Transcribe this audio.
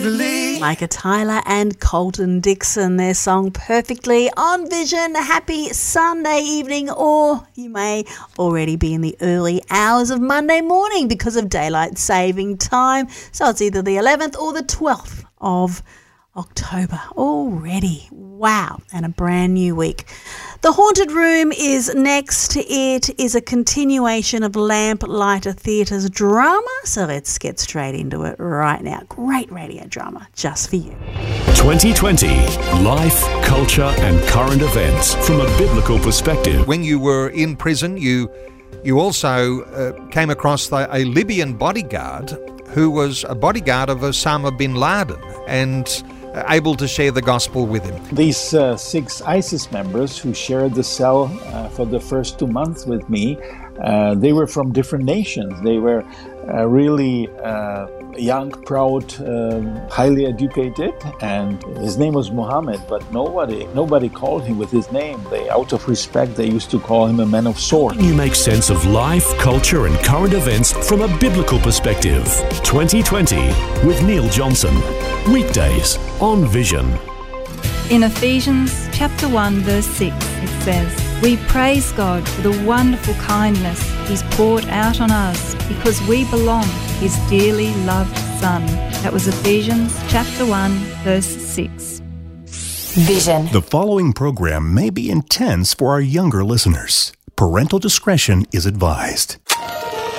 Waverley. Micah Tyler and Colton Dixon, their song Perfectly on Vision. Happy Sunday evening, or you may already be in the early hours of Monday morning because of daylight saving time. So it's either the 11th or the 12th of October already. Wow, and a brand new week. The Haunted Room is next. It is a continuation of Lamplighter Theatre's drama, so let's get straight into it right now. Great radio drama just for you. 2020 Life, Culture and Current Events from a Biblical Perspective. When you were in prison, you also came across a Libyan bodyguard who was a bodyguard of Osama bin Laden and able to share the gospel with him. These 6 ISIS members who shared the cell for the first 2 months with me, they were from different nations. They were really young, proud, highly educated, and his name was Muhammad, but nobody called him with his name. Out of respect, they used to call him a man of sword. You make sense of life, culture and current events from a biblical perspective. 2020 with Neil Johnson. Weekdays on Vision. In Ephesians chapter 1 verse 6 it says, "We praise God for the wonderful kindness He's poured out on us because we belong to His dearly loved Son." That was Ephesians chapter 1 verse 6. Vision. The following program may be intense for our younger listeners. Parental discretion is advised.